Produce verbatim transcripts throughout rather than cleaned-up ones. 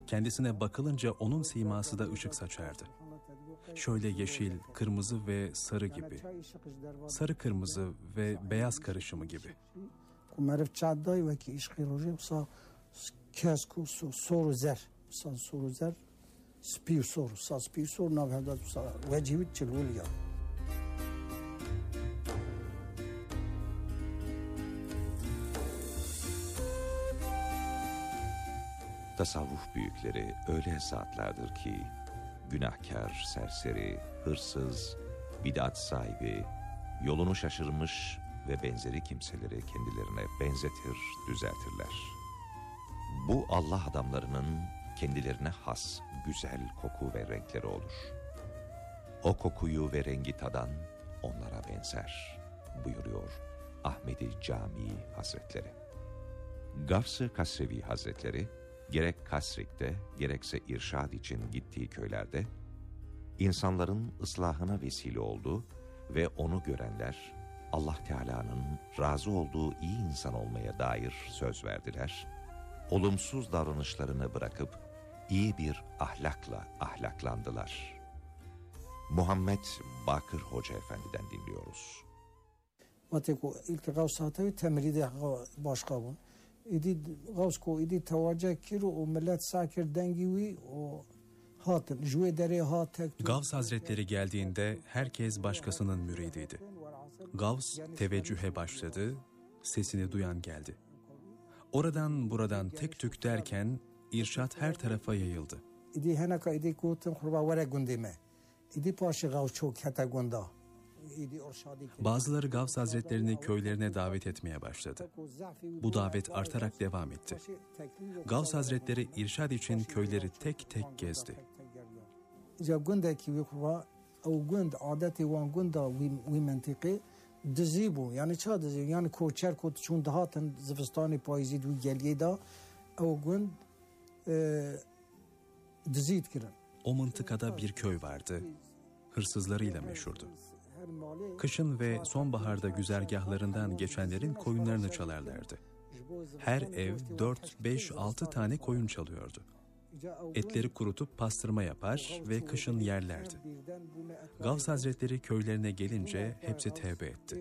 kendisine bakılınca onun siması da ışık saçardı. Şöyle yeşil, kırmızı ve sarı gibi, sarı kırmızı ve beyaz karışımı gibi. Tasavvuf büyükleri öyle zatlardır ki, günahkar, serseri, hırsız, bid'at sahibi, yolunu şaşırmış ve benzeri kimseleri kendilerine benzetir, düzeltirler. Bu Allah adamlarının kendilerine has, güzel koku ve renkleri olur. O kokuyu ve rengi tadan onlara benzer, buyuruyor Ahmed-i Camii Hazretleri. Gavs-ı Kasrevi Hazretleri, gerek Kasrik'te, gerekse irşad için gittiği köylerde, insanların ıslahına vesile oldu ve onu görenler, Allah Teala'nın razı olduğu iyi insan olmaya dair söz verdiler. Olumsuz davranışlarını bırakıp, iyi bir ahlakla ahlaklandılar. Muhammed Bakır Hoca Efendi'den dinliyoruz. İdi gavsko idi tevaceh kiro o millet sakir dengiwi o hatın jüve dere hat tek. Gavs Hazretleri geldiğinde herkes başkasının müridiydi. Gavs teveccühe başladı, sesini duyan geldi. Oradan buradan tek tük derken irşat her tarafa yayıldı. İdi henaka idi kutum kurba vere gundime. İdi paşı gav çok hata gunda. Bazıları Gavs Hazretlerini köylerine davet etmeye başladı. Bu davet artarak devam etti. Gavs Hazretleri irşad için köyleri tek tek gezdi. Yani çadır yani koçer kot çun dağıtın zıvıstanı payızı du gelgeda o gün dizit kiran. O mıntıkada bir köy vardı. Hırsızlarıyla meşhurdu. Kışın ve sonbaharda güzergahlarından geçenlerin koyunlarını çalarlardı. Her ev dört, beş, altı tane koyun çalıyordu. Etleri kurutup pastırma yapar ve kışın yerlerdi. Gavs Hazretleri köylerine gelince hepsi tevbe etti.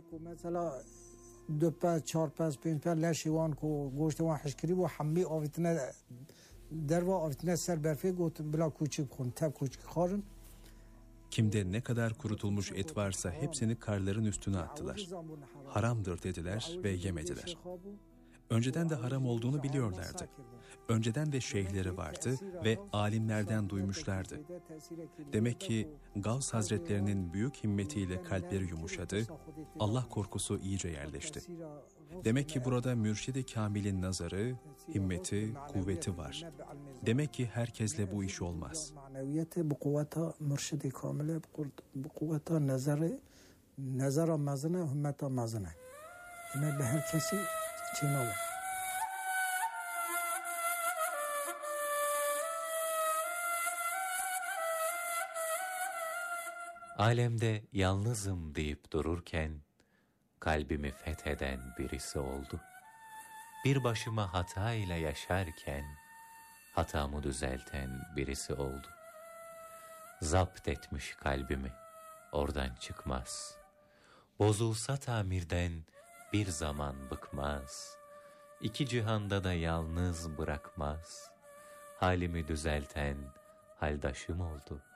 Kimde ne kadar kurutulmuş et varsa hepsini karların üstüne attılar. Haramdır dediler ve yemediler. Önceden de haram olduğunu biliyorlardı. Önceden de şeyhleri vardı ve alimlerden duymuşlardı. Demek ki Gavs Hazretlerinin büyük himmetiyle kalpleri yumuşadı, Allah korkusu iyice yerleşti. Demek ki burada Mürşid-i Kamil'in nazarı, himmeti, kuvveti var. Demek ki herkesle bu iş olmaz. Nazara mazına, hümmeta mazına. Demek ki herkesi Çin olur. Alemde yalnızım deyip dururken, kalbimi fetheden birisi oldu. Bir başıma hata ile yaşarken, hatamı düzelten birisi oldu. Zapt etmiş kalbimi, oradan çıkmaz. Bozulsa tamirden, bir zaman bıkmaz, iki cihanda da yalnız bırakmaz. Halimi düzelten haldaşım oldu.